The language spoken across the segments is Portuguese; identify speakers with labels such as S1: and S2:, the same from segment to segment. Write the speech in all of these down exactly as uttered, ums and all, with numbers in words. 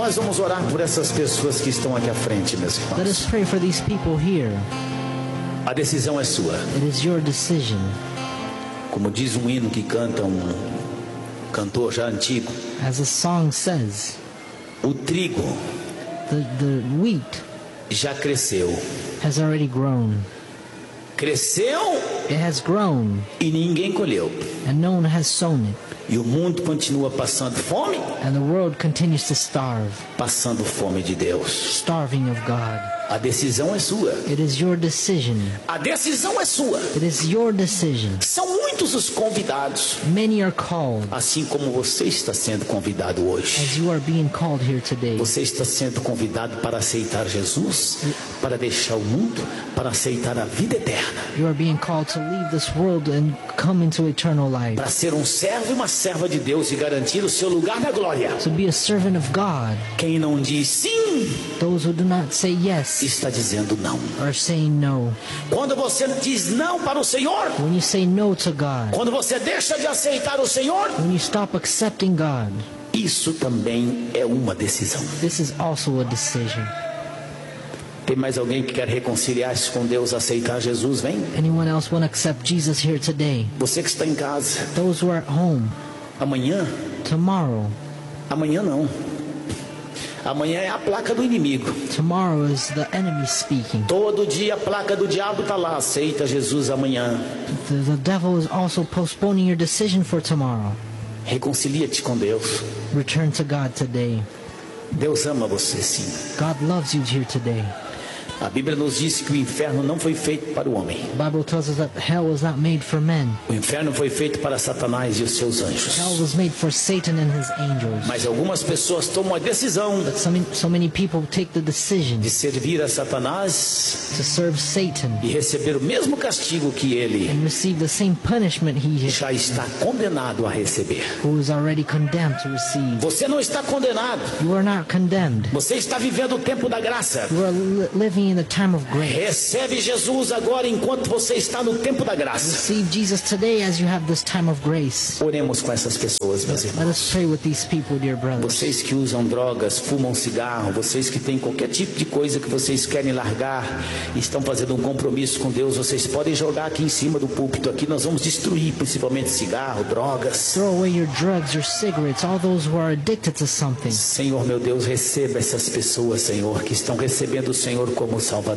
S1: Nós vamos orar por essas pessoas que estão aqui à frente, meus irmãos.
S2: Let us pray for these people here.
S1: A decisão é sua.
S2: It is your decision.
S1: Como diz um hino que canta um cantor já antigo,
S2: As the song says,
S1: o trigo
S2: the, the wheat
S1: já cresceu.
S2: has already grown.
S1: Cresceu
S2: It has grown,
S1: e ninguém colheu.
S2: and no one has sown it.
S1: E o mundo continua passando fome,
S2: And the world continues to starve,
S1: passando fome de Deus.
S2: starving of God.
S1: A decisão é sua.
S2: It is your decision.
S1: A decisão é sua.
S2: It is your decision.
S1: São muitos os convidados,
S2: Many are called,
S1: assim como você está sendo convidado hoje.
S2: as you are being called here today.
S1: Você está sendo convidado para aceitar Jesus, para deixar o mundo, para aceitar a vida eterna,
S2: You are being called to leave this world and come into eternal life.
S1: para ser um servo e uma serva de Deus e garantir o seu lugar na glória.
S2: To be a servant of God.
S1: Quem não diz sim,
S2: Those who do not say yes
S1: está dizendo não.
S2: are saying no.
S1: Quando você diz não para o Senhor,
S2: When you say no to God,
S1: quando você deixa de aceitar o Senhor,
S2: when you stop accepting God,
S1: isso também é uma decisão.
S2: this is also a decision.
S1: Tem mais alguém que quer reconciliar-se com Deus, aceitar Jesus? Vem.
S2: Anyone else want to accept Jesus here today?
S1: Você que está em casa,
S2: Those who are at home,
S1: amanhã,
S2: tomorrow.
S1: amanhã não. Amanhã é a placa do inimigo.
S2: Tomorrow is the enemy speaking.
S1: Todo dia a placa do diabo está lá. Aceita Jesus amanhã.
S2: The, the devil is also postponing your decision for tomorrow.
S1: Reconcilia-te com Deus.
S2: Return to God today.
S1: Deus ama você, sim.
S2: God loves you here today.
S1: A Bíblia nos diz que o inferno não foi feito para o homem.
S2: The Bible tells us that hell was not made for men.
S1: O inferno foi feito para Satanás e os seus anjos.
S2: Hell was made for Satan and his angels.
S1: Mas algumas pessoas tomam a decisão
S2: But so many, so many people take the decision
S1: de servir a Satanás
S2: to serve Satan
S1: e receber o mesmo castigo que ele
S2: and receive the same punishment he
S1: já está condenado a receber.
S2: who is already condemned to receive.
S1: Você não está condenado.
S2: You are not condemned.
S1: Você está vivendo o tempo da graça.
S2: You are li- living in the time of grace.
S1: Recebe Jesus agora enquanto você está no tempo da graça.
S2: Receive Jesus today as you have this time of grace.
S1: Oremos com essas pessoas, meus
S2: Let
S1: irmãos.
S2: us pray with these people, dear brothers.
S1: Vocês que usam drogas, fumam cigarro, vocês que têm qualquer tipo de coisa que vocês querem largar, estão fazendo um compromisso com Deus, vocês podem jogar aqui em cima do púlpito. Aqui nós vamos destruir principalmente cigarro, drogas.
S2: Throw away your drugs, your cigarettes, all those who are addicted to something.
S1: Senhor, meu Deus, receba essas pessoas, Senhor, que estão recebendo o Senhor como Salvador.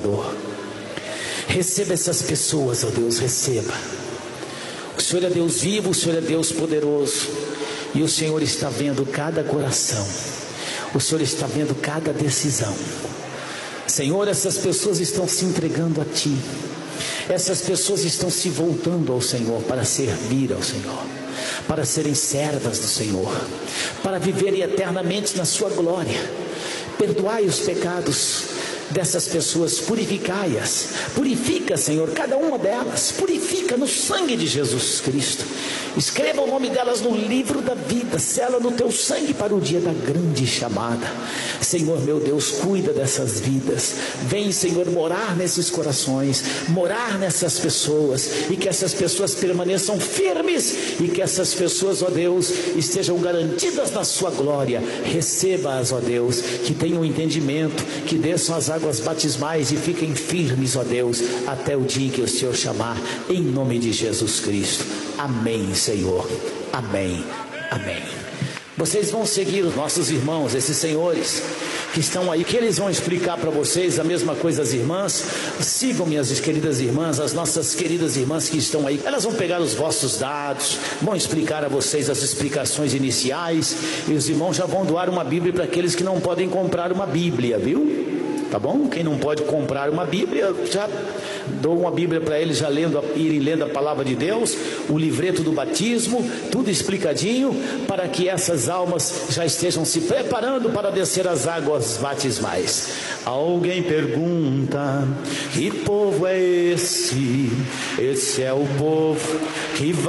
S1: Receba essas pessoas, ó Deus, receba. O Senhor é Deus vivo, o Senhor é Deus poderoso, e o Senhor está vendo cada coração, o Senhor está vendo cada decisão. Senhor, essas pessoas estão se entregando a Ti, essas pessoas estão se voltando ao Senhor para servir ao Senhor, para serem servas do Senhor, para viverem eternamente na Sua glória. Perdoai os pecados dessas pessoas, purificai-as. Purifica, Senhor, cada uma delas. Purifica no sangue de Jesus Cristo. Escreva o nome delas no livro da vida. Sela no teu sangue para o dia da grande chamada. Senhor, meu Deus, cuida dessas vidas. Vem, Senhor, morar nesses corações, morar nessas pessoas, e que essas pessoas permaneçam firmes, e que essas pessoas, ó Deus, estejam garantidas na sua glória. Receba-as, ó Deus, que tenham entendimento, que desçam as águas batismais e fiquem firmes, ó Deus, até o dia em que o Senhor chamar, em nome de Jesus Cristo. Amém, Senhor. Amém. Amém. Vocês vão seguir os nossos irmãos, esses senhores que estão aí, que eles vão explicar para vocês a mesma coisa as irmãs. Sigam minhas queridas irmãs, as nossas queridas irmãs que estão aí. Elas vão pegar os vossos dados, vão explicar a vocês as explicações iniciais, e os irmãos já vão doar uma Bíblia para aqueles que não podem comprar uma Bíblia, viu? Tá bom? Quem não pode comprar uma Bíblia, já dou uma Bíblia para eles, já lendo, irem lendo a palavra de Deus, o livreto do batismo, tudo explicadinho, para que essas almas já estejam se preparando para descer as águas batismais. Alguém pergunta: que povo é esse? Esse é o povo que vai